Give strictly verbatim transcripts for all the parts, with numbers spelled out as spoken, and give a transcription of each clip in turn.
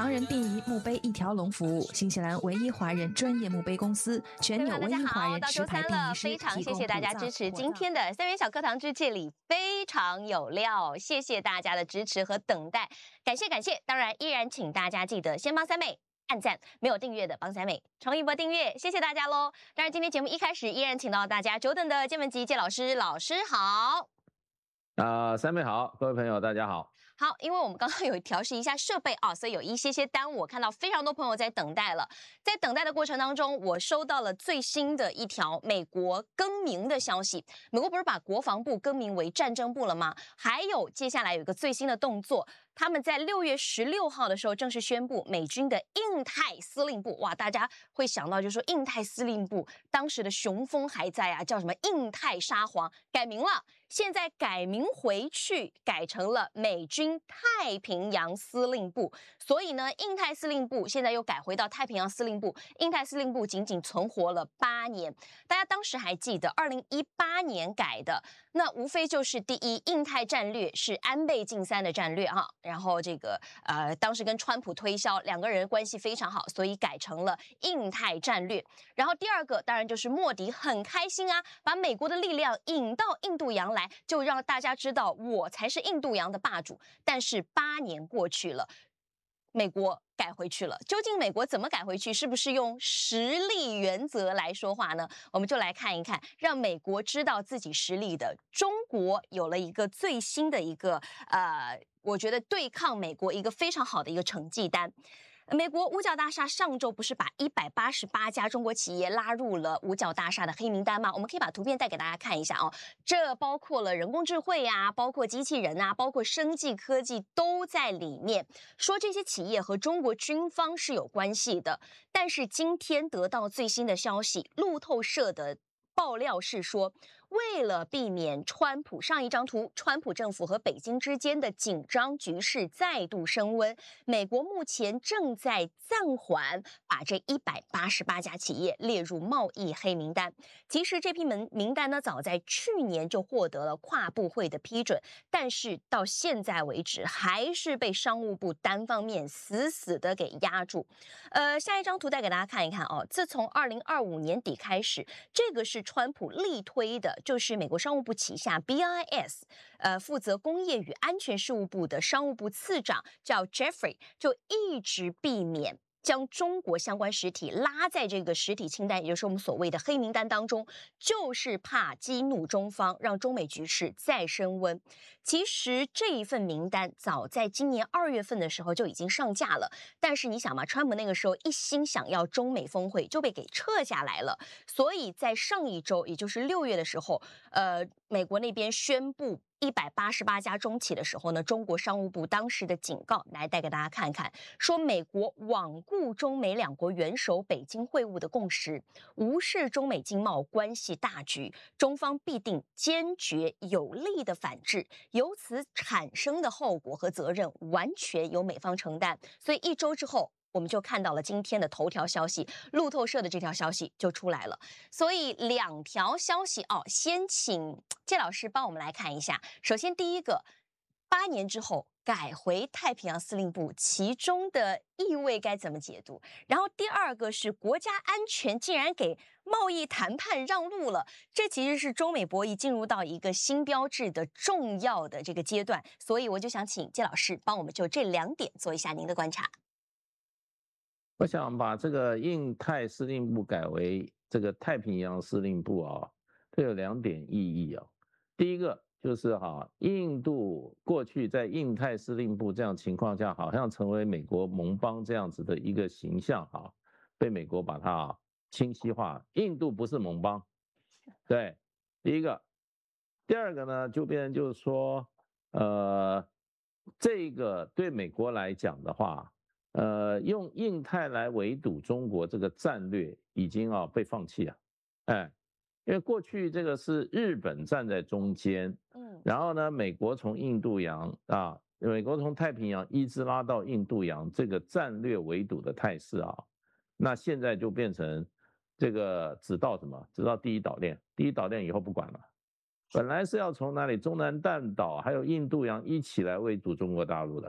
唐人第一墓碑一条龙服务，新西兰唯一华人专业墓碑公司，全纽唯一华人持牌殡仪师， 非常谢谢大家支持今天的三元小课堂之戒礼，非常有料，谢谢大家的支持和等待，感谢感谢。当然，依然请大家记得先帮三妹按赞，没有订阅的帮三妹冲一波订阅，谢谢大家喽。当然，今天节目一开始依然请到大家久等的建文吉介老师，老师好。 啊、呃，三妹好，各位朋友大家好。 好，因为我们刚刚有调试一下设备啊，所以有一些些耽误。我看到非常多朋友在等待了，在等待的过程当中，我收到了最新的一条美国更名的消息。美国不是把国防部更名为战争部了吗？还有接下来有一个最新的动作，他们在六月十六号的时候正式宣布美军的印太司令部。哇，大家会想到就是说印太司令部当时的雄风还在啊，叫什么印太沙皇，改名了。现在改名回去，改成了美军太平洋司令部。所以呢，印太司令部现在又改回到太平洋司令部。印太司令部仅仅存活了八年。大家当时还记得，二零一八年改的，那无非就是第一，印太战略是安倍晋三的战略哈。然后这个呃，当时跟川普推销，两个人关系非常好，所以改成了印太战略。然后第二个当然就是莫迪很开心啊，把美国的力量引到印度洋来。就让大家知道我才是印度洋的霸主。但是八年过去了，美国改回去了。究竟美国怎么改回去？是不是用实力原则来说话呢？我们就来看一看，让美国知道自己实力的中国有了一个最新的一个呃，我觉得对抗美国一个非常好的一个成绩单。美国五角大厦上周不是把一百八十八家中国企业拉入了五角大厦的黑名单吗？我们可以把图片带给大家看一下哦。这包括了人工智慧啊，包括机器人啊，包括生技科技都在里面。说这些企业和中国军方是有关系的，但是今天得到最新的消息，路透社的爆料是说，为了避免川普上一张图，川普政府和北京之间的紧张局势再度升温，美国目前正在暂缓把这一百八十八家企业列入贸易黑名单。其实这批名名单呢，早在去年就获得了跨部会的批准，但是到现在为止还是被商务部单方面死死的给压住。呃，下一张图带给大家看一看哦。自从二零二五年底开始，这个是川普力推的，就是美国商务部旗下 B I S， 呃，负责工业与安全事务部的商务部次长叫 Jeffrey， 就一直避免将中国相关实体拉在这个实体清单，也就是我们所谓的黑名单当中，就是怕激怒中方，让中美局势再升温。其实这一份名单早在今年二月份的时候就已经上架了，但是你想嘛，川普那个时候一心想要中美峰会，就被给撤下来了。所以在上一周，也就是六月的时候，呃，美国那边宣布一百八十八家中企的时候呢，中国商务部当时的警告来带给大家看看，说美国罔顾中美两国元首北京会晤的共识，无视中美经贸关系大局，中方必定坚决有力的反制，由此产生的后果和责任完全由美方承担。所以一周之后，我们就看到了今天的头条消息，路透社的这条消息就出来了。所以两条消息哦，先请介老师帮我们来看一下。首先第一个，八年之后改回太平洋司令部，其中的意味该怎么解读？然后第二个是国家安全竟然给贸易谈判让路了，这其实是中美博弈进入到一个新标志的重要的这个阶段。所以我就想请介老师帮我们就这两点做一下您的观察。 我想把这个印太司令部改为这个太平洋司令部啊，这有两点意义啊。第一个就是哈，印度过去在印太司令部这样情况下，好像成为美国盟邦这样子的一个形象哈，被美国把它清晰化。印度不是盟邦，对，第一个。第二个呢，就变成就是说，呃，这个对美国来讲的话。呃，用印太来围堵中国这个战略已经啊被放弃了，哎，因为过去这个是日本站在中间，嗯，然后呢，美国从印度洋啊，美国从太平洋一直拉到印度洋，这个战略围堵的态势啊，那现在就变成这个只到什么？只到第一岛链，第一岛链以后不管了，本来是要从哪里中南半岛还有印度洋一起来围堵中国大陆的。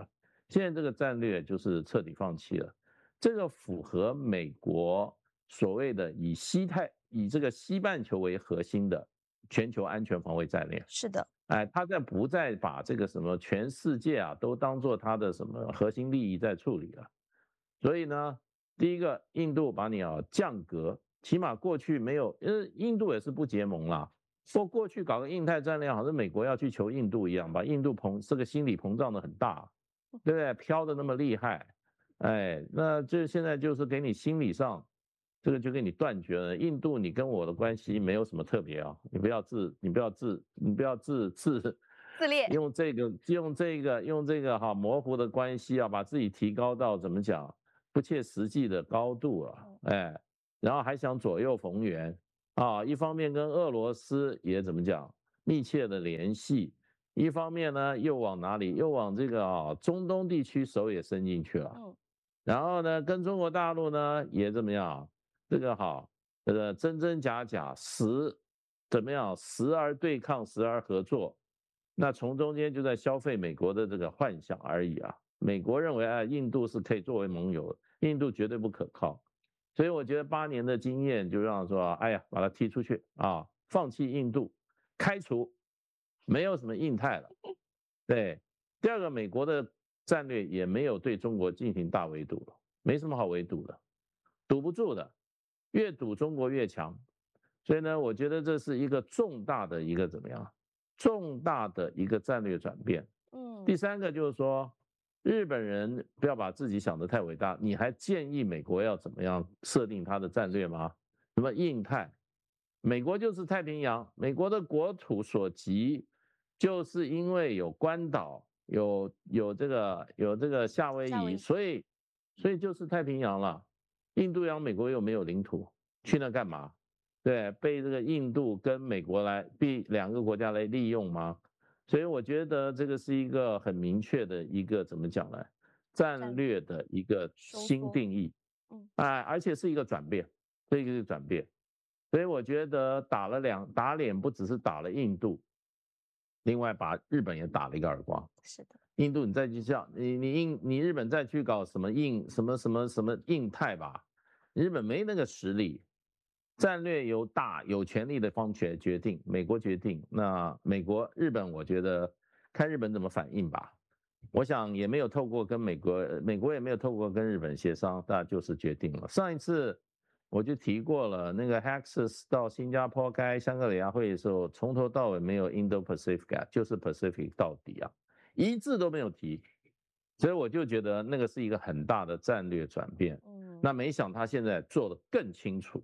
现在这个战略就是彻底放弃了，这个符合美国所谓的以西太以这个西半球为核心的全球安全防卫战略。 是的， 哎，他在不再把这个什么全世界啊都当做他的什么核心利益在处理了。所以呢，第一个，印度把你啊降格，起码过去没有，因为印度也是不结盟啦。说过去搞个印太战略，好像美国要去求印度一样，把印度膨这个心理膨胀的很大，对不对？飘的那么厉害，哎，那这现在就是给你心理上，这个就给你断绝了。印度，你跟我的关系没有什么特别啊，你不要自，你不要自，你不要自自自恋， 用这个用这个用这个哈模糊的关系啊，把自己提高到怎么讲不切实际的高度啊，哎，然后还想左右逢源。啊，一方面跟俄罗斯也怎么讲密切的联系，一方面呢又往哪里？又往这个啊中东地区手也伸进去了。嗯，然后呢跟中国大陆呢也怎么样？这个好，这个真真假假，时怎么样？时而对抗，时而合作。那从中间就在消费美国的这个幻想而已啊。美国认为啊，印度是可以作为盟友，印度绝对不可靠。所以我觉得八年的经验就让说，哎呀，把他踢出去啊，放弃印度，开除，没有什么印太了。对，第二个，美国的战略也没有对中国进行大围堵了，没什么好围堵的，堵不住的，越堵中国越强。所以呢，我觉得这是一个重大的一个怎么样，重大的一个战略转变。嗯，第三个就是说，日本人不要把自己想得太伟大，你还建议美国要怎么样设定它的战略吗？什么印太，美国就是太平洋，美国的国土所及，就是因为有关岛，有有这个有这个夏威夷，所以所以就是太平洋了。印度洋美国又没有领土，去那干嘛？对，被这个印度跟美国来，被两个国家来利用吗？所以我觉得这个是一个很明确的一个怎么讲呢？战略的一个新定义，嗯，哎，而且是一个转变，这一个转变。所以我觉得打了两打脸，不只是打了印度，另外把日本也打了一个耳光。 是的， 印度你再去叫你你印你日本再去搞什么印什么什么什么印太吧，日本没那个实力。战略由大有权力的方决决定，美国决定。那美国、日本，我觉得看日本怎么反应吧。我想也没有透过跟美国，美国也没有透过跟日本协商，那就是决定了。上一次我就提过了，那个 Hexas 到新加坡开香格里拉会的时候，从头到尾没有 Indo-Pacific， 就是 Pacific 到底啊，一字都没有提。所以我就觉得那个是一个很大的战略转变。嗯，那没想他现在做得更清楚。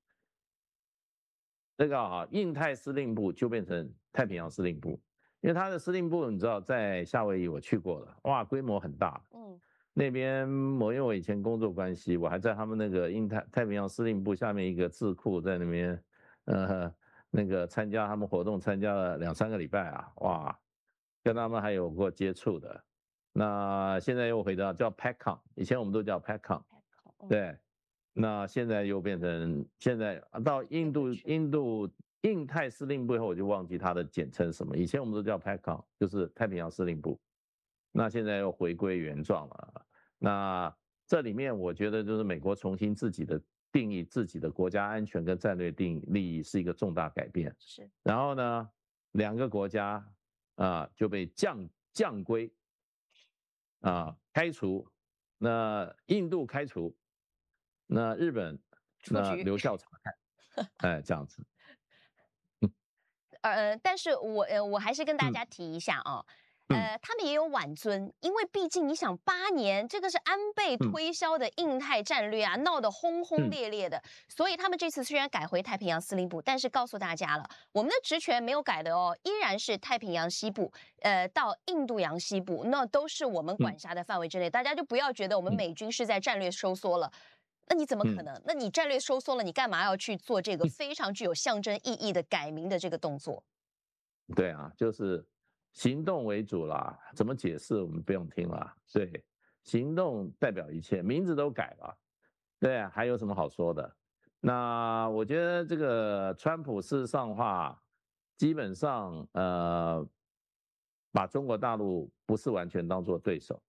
这个啊，印太司令部就变成太平洋司令部，因为他的司令部你知道在夏威夷我去过了，哇，规模很大。嗯，那边我因为我以前工作关系，我还在他们那个印太太平洋司令部下面一个智库在那边，呃，那个参加他们活动参加了两三个礼拜啊，哇，跟他们还有过接触的。那现在又回到叫 PACOM， 以前我们都叫 PACOM， 对。那现在又变成现在到印度印度印太司令部以后，我就忘记它的简称什么。以前我们都叫 PACOM， 就是太平洋司令部。那现在又回归原状了。那这里面我觉得就是美国重新自己的定义自己的国家安全跟战略定利益是一个重大改变。 是。 然后呢，两个国家啊就被降降规啊开除，那印度开除。那日本那留校察看，哎，这样子。 呃，但是我呃，我还是跟大家提一下啊、哦，嗯、呃，他们也有挽尊，因为毕竟你想八年，这个是安倍推销的印太战略啊，嗯、闹得轰轰烈烈的，嗯、所以他们这次虽然改回太平洋司令部，但是告诉大家了，我们的职权没有改的哦，依然是太平洋西部，呃，到印度洋西部，那都是我们管辖的范围之内，嗯、大家就不要觉得我们美军是在战略收缩了。那你怎么可能？嗯、那你战略收缩了，你干嘛要去做这个非常具有象征意义的改名的这个动作？ 对啊，就是行动为主啦，怎么解释我们不用听了。对，行动代表一切，名字都改了，对啊，还有什么好说的？那我觉得这个川普事实上话，基本上呃，把中国大陆不是完全当作对手。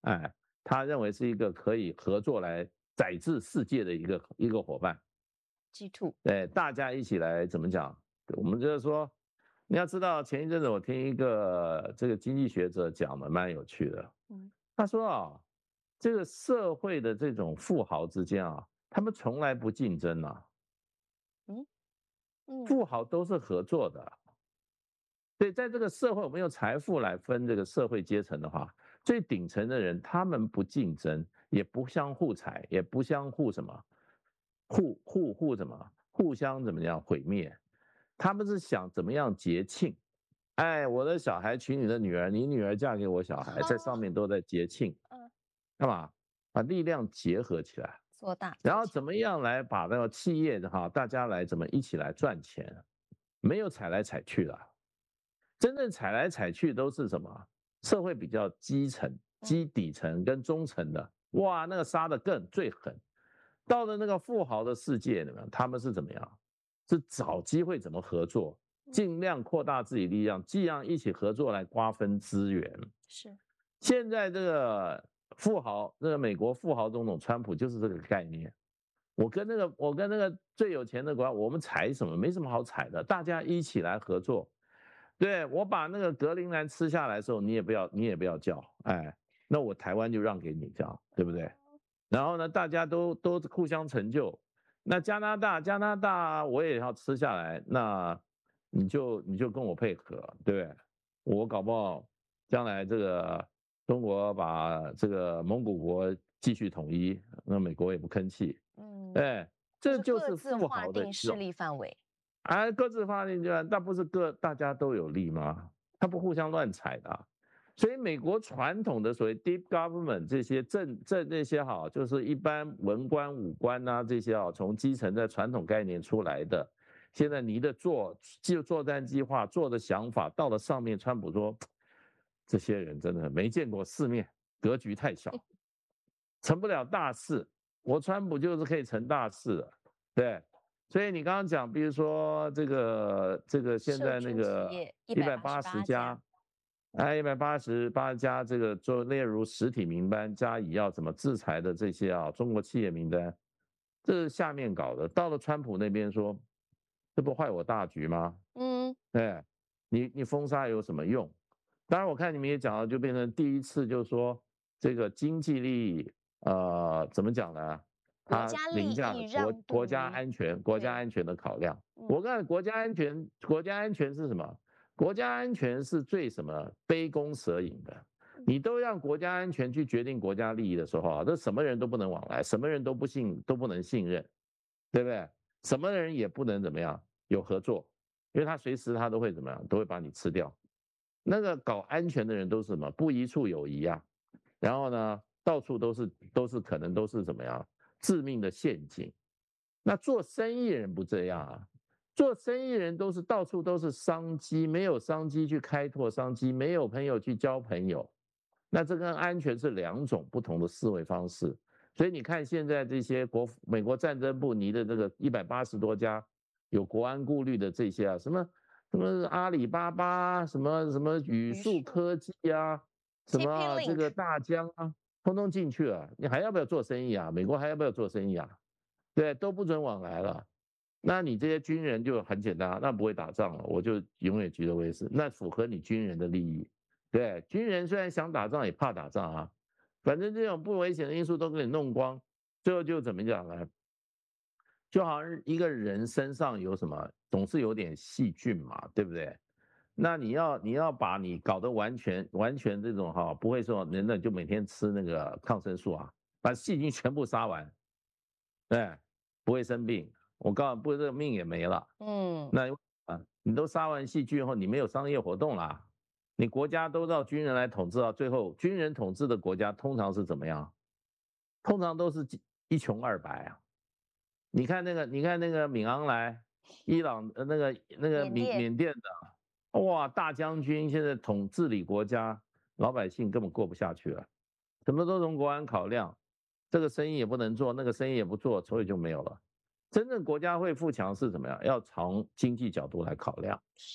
哎，他认为是一个可以合作来宰制世界的一个一个伙伴。 G 二， 对，大家一起来怎么讲？我们就是说，你要知道，前一阵子我听一个这个经济学者讲的，蛮有趣的。 嗯， 他说啊，这个社会的这种富豪之间啊，他们从来不竞争啊， 嗯嗯， 富豪都是合作的。所以在这个社会，我们用财富来分这个社会阶层的话，最顶层的人，他们不竞争，也不相互踩，也不相互什么，互互互什么，互相怎么样毁灭。他们是想怎么样节庆。哎，我的小孩娶你的女儿，你女儿嫁给我小孩，在上面都在节庆。 嗯， 干嘛？把力量结合起来， 做大， 然后怎么样来把那个企业哈，大家来怎么一起来赚钱？没有踩来踩去的，真正踩来踩去都是什么？社会比较基层、基底层跟中层的，哇，那个杀的更最狠。到了那个富豪的世界里面，他们是怎么样？是找机会怎么合作，尽量扩大自己力量，尽量一起合作来瓜分资源。 是， 现在这个富豪，那个美国富豪总统川普就是这个概念。我跟那个我跟那个最有钱的国家，我们踩什么？没什么好踩的，大家一起来合作。对，我把那个格陵兰吃下来的时候，你也不要你也不要叫，哎，那我台湾就让给你，这样对不对？然后呢，大家都都互相成就。那加拿大加拿大我也要吃下来，那你就你就跟我配合，对不对？我搞不好将来这个中国把这个蒙古国继续统一，那美国也不吭气。 嗯， 哎，这就各是自划富豪的定势力范围。 哎，各自划定就，那不是各大家都有利吗？他不互相乱踩的啊。所以美国传统的所谓 deep government 这些政政这些哈，就是一般文官武官呐、啊、这些啊，从基层的传统概念出来的，现在你的做就作战计划做的想法到了上面，川普说，这些人真的没见过世面，格局太小，成不了大事。我川普就是可以成大事的，对。所以你刚刚讲，比如说这个这个现在那个一百八十家。哎，一百八十八家这个做列入实体名单，加以要怎么制裁的这些啊，中国企业名单，这是下面搞的。到了川普那边说，这不坏我大局吗？嗯，哎，你你封杀有什么用？当然，我看你们也讲了，就变成第一次就说这个经济利益，呃，怎么讲呢？它凌驾了国国家安全、国家安全的考量。我看国家安全，国家安全是什么？国家安全是最什么杯弓蛇影的，你都让国家安全去决定国家利益的时候啊，这什么人都不能往来，什么人都不信都不能信任，对不对？什么人也不能怎么样有合作，因为他随时他都会怎么样，都会把你吃掉。那个搞安全的人都是什么不一处有疑啊，然后呢，到处都是都是可能都是怎么样致命的陷阱。那做生意人不这样啊。做生意人都是到处都是商机，没有商机去开拓商机，没有朋友去交朋友，那这跟安全是两种不同的思维方式。所以你看现在这些国美国战争部拟的这个一百八十多家有国安顾虑的这些啊，什么什么阿里巴巴，什么什么宇树科技啊，什么这个大疆啊，通通进去了，你还要不要做生意啊？美国还要不要做生意啊？对，都不准往来了。那你这些军人就很简单，那不会打仗了，我就永远居的位置，那符合你军人的利益。对，军人虽然想打仗也怕打仗啊，反正这种不危险的因素都给你弄光，最后就怎么讲呢？就好像一个人身上有什么，总是有点细菌嘛，对不对？那你要你要把你搞得完全完全这种哈，不会说人呢就每天吃那个抗生素啊，把细菌全部杀完，对，不会生病。我告诉你，不，这个命也没了。嗯，那啊，你都杀完细菌后，你没有商业活动啦，你国家都让军人来统治到最后，军人统治的国家通常是怎么样？通常都是一穷二白啊。你看那个，你看那个敏昂莱，伊朗呃那个那个缅缅甸的，哇，大将军现在统治理国家，老百姓根本过不下去了，什么都从国安考量，这个生意也不能做，那个生意也不做，所以就没有了。真正国家会富强是怎么样？要从经济角度来考量。 是，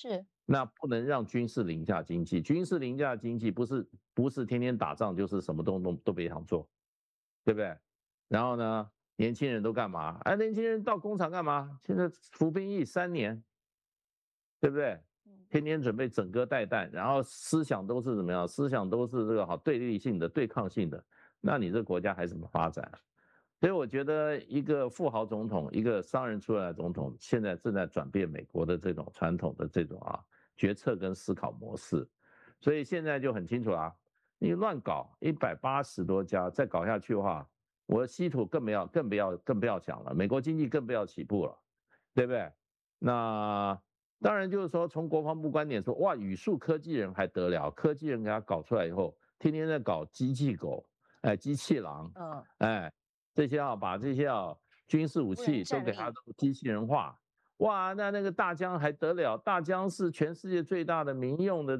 那不能让军事凌驾经济，军事凌驾经济不是不是天天打仗，就是什么都都都别想做，对不对？然后呢，年轻人都干嘛？哎，年轻人到工厂干嘛？现在服兵役三年，对不对？天天准备整歌带弹，然后思想都是怎么样？思想都是这个好对立性的、对抗性的，那你这国家还怎么发展？所以我觉得一个富豪总统，一个商人出来的总统，现在正在转变美国的这种传统的这种啊决策跟思考模式。所以现在就很清楚啦，你乱搞一百八十多家，再搞下去的话，我稀土更不要更不要更不要讲了，美国经济更不要起步了，对不对？那当然就是说，从国防部观点说，哇，语数科技人还得了，科技人给他搞出来以后，天天在搞机器狗，哎，机器狼， 嗯， 哎。这些啊，把这些啊军事武器都给它机器人化，哇，那那个大疆还得了？大疆是全世界最大的民用的。